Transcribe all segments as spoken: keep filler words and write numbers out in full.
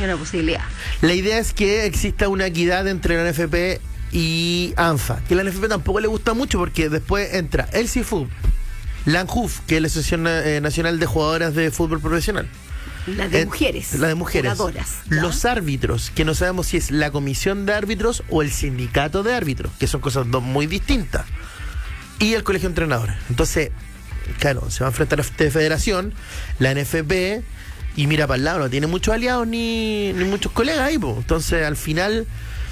Ni una posibilidad. La idea es que exista una equidad entre la N F P y ANFA, que a la N F P tampoco le gusta mucho porque después entra el C I F U B, la ANJUF, que es la Asociación eh, Nacional de Jugadoras de Fútbol Profesional. La de eh, mujeres. La de mujeres. Jugadoras, ¿ya? Los árbitros, que no sabemos si es la comisión de árbitros o el sindicato de árbitros, que son cosas dos muy distintas. Y el colegio de entrenadores. Entonces, claro, se va a enfrentar a esta federación, la N F P, y mira para el lado, no tiene muchos aliados ni, ni muchos colegas ahí, po. Entonces, al final,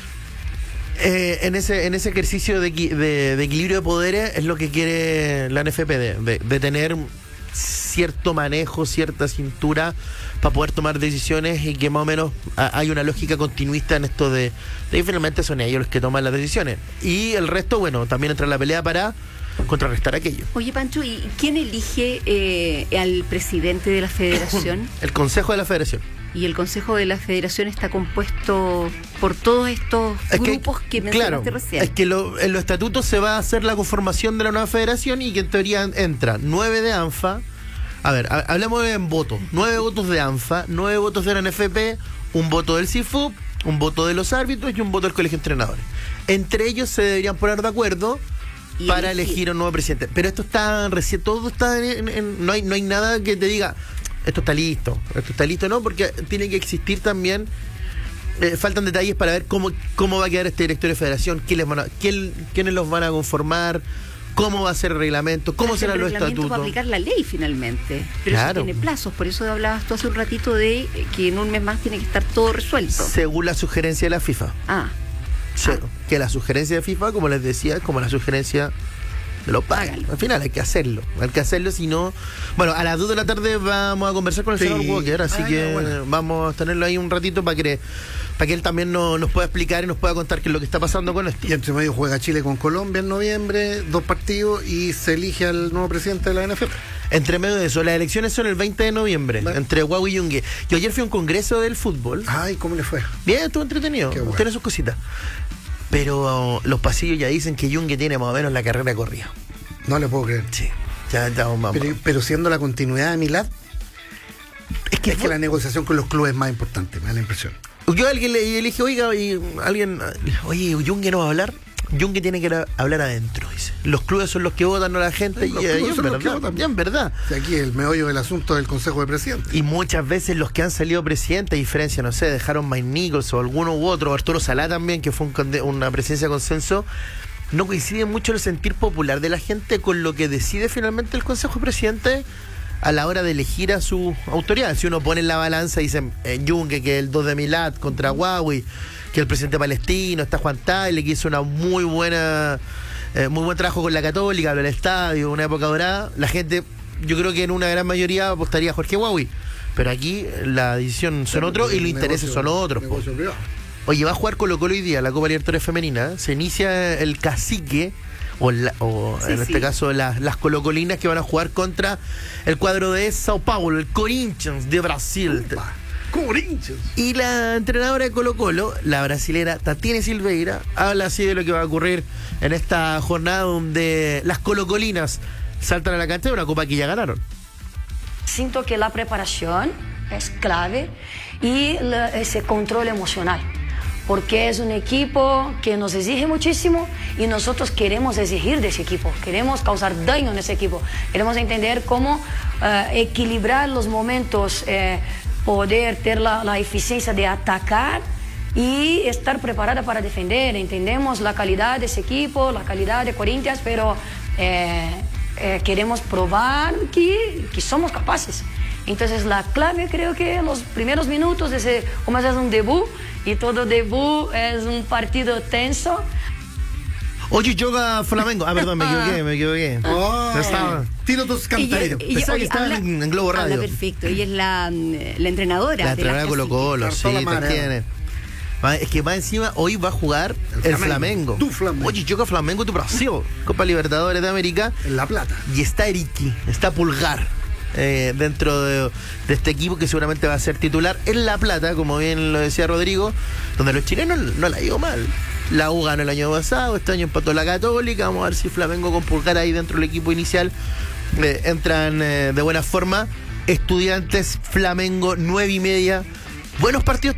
eh, en ese en ese ejercicio de, de, de equilibrio de poderes es lo que quiere la N F P, de, de, de tener cierto manejo, cierta cintura para poder tomar decisiones y que más o menos a, hay una lógica continuista en esto de, de que finalmente son ellos los que toman las decisiones. Y el resto, bueno, también entra en la pelea para contrarrestar aquello. Oye, Pancho, ¿y quién elige eh, al presidente de la federación? El Consejo de la Federación. Y el Consejo de la Federación está compuesto por todos estos es grupos que, que mencionaste claro, recién. Es que lo, en los estatutos se va a hacer la conformación de la nueva federación y que en teoría entra nueve de ANFA. A ver, ha, hablemos en votos. Nueve votos de ANFA, nueve votos de la N F P, un voto del C I F U B, un voto de los árbitros y un voto del colegio de entrenadores. Entre ellos se deberían poner de acuerdo para elegir. elegir un nuevo presidente. Pero esto está recién, todo está en, en, no hay no hay nada que te diga esto está listo, esto está listo, no, porque tiene que existir también, eh, faltan detalles para ver cómo cómo va a quedar este directorio de federación, quiénes van a, quién, quiénes los van a conformar, cómo va a ser el reglamento, cómo serán los estatutos. Para aplicar la ley finalmente, pero claro. Eso tiene plazos, por eso hablabas tú hace un ratito de que en un mes más tiene que estar todo resuelto. Según la sugerencia de la FIFA. Ah. Sí, ah. Que la sugerencia de FIFA, como les decía, es como la sugerencia de los padres. Al final hay que hacerlo, hay que hacerlo, si no... Bueno, a las dos de la tarde vamos a conversar con el sí. señor Walker, así ah, que bueno. vamos a tenerlo ahí un ratito para que para que él también no, nos pueda explicar y nos pueda contar qué es lo que está pasando con esto. Y entre medio juega Chile con Colombia en noviembre, dos partidos, y se elige al nuevo presidente de la N F P. Entre medio de eso, las elecciones son el veinte de noviembre, ¿vale? Entre Huawei y Yungue. Yo ayer fui a un congreso del fútbol. Ay, ¿cómo le fue? Bien, estuvo entretenido, bueno. Tiene sus cositas. Pero uh, los pasillos ya dicen que Yungue tiene más o menos la carrera corrida. No le puedo creer. Sí, ya estamos vamos. Pero, pero siendo la continuidad de Milad, es que, es que la negociación con los clubes es más importante, me da la impresión. Yo a alguien le, le dije, oiga, y alguien, oye, Yungue no va a hablar. Yungue tiene que hablar adentro, dice. Los clubes son los que votan, no la gente. Los y, clubes y son en los verdad, que votan. Ya en verdad. O sea, aquí el meollo del asunto del Consejo de Presidentes. Y muchas veces los que han salido presidentes, a diferencia, no sé, dejaron Mike Nichols o alguno u otro, Arturo Salá también, que fue un, una presidencia de consenso, no coincide mucho el sentir popular de la gente con lo que decide finalmente el Consejo de Presidentes a la hora de elegir a su autoridad. Si uno pone en la balanza y dicen eh, Yungue, que es el dos de Milad contra Huawei, que el presidente palestino, está Juan Tagle, que hizo una muy buena eh, muy buen trabajo con la Católica, el estadio, una época dorada, la gente, yo creo que en una gran mayoría apostaría a Jorge Huawei, pero aquí la decisión son otros y los intereses son otros. Oye, va a jugar Colo Colo hoy día la Copa Libertadores Femenina, se inicia el Cacique o, la, o sí, en sí. este caso las, las colocolinas que van a jugar contra el cuadro de Sao Paulo, el Corinthians de Brasil. Upa. Corinthians. Y la entrenadora de Colo Colo, la brasilera Tatiana Silveira, habla así de lo que va a ocurrir en esta jornada donde las colocolinas saltan a la cancha de una copa que ya ganaron. Siento que la preparación es clave y la, ese control emocional, porque es un equipo que nos exige muchísimo y nosotros queremos exigir de ese equipo, queremos causar daño en ese equipo, queremos entender cómo uh, equilibrar los momentos, eh, poder tener la, la eficiencia de atacar y estar preparada para defender. Entendemos la calidad de ese equipo, la calidad de Corinthians, pero eh, eh, queremos probar que, que somos capaces. Entonces la clave creo que en los primeros minutos, ese, como es un debut, y todo debut es un partido tenso. Oye, yoga Flamengo. Ah, perdón, me equivoqué, me equivoqué. Oh, no estaba. Tiro tus cantaritos. Pensaba que estaba en, en Globo Radio. Habla perfecto. Ella es la, la entrenadora. La entrenadora de Colo Colo, sí, te tiene. Es que más encima hoy va a jugar el, el Flamengo. Tu Flamengo. Oye, yoga Flamengo, tu Brasil. Copa Libertadores de América. En La Plata. Y está Eriki, está Pulgar. Eh, dentro de, de este equipo que seguramente va a ser titular en La Plata, como bien lo decía Rodrigo, donde los chilenos no la ha ido mal. La U ganó el año pasado, este año empató la Católica. Vamos a ver si Flamengo con Pulgar ahí dentro del equipo inicial eh, entran eh, de buena forma. Estudiantes, Flamengo, nueve y media. Buenos partidos.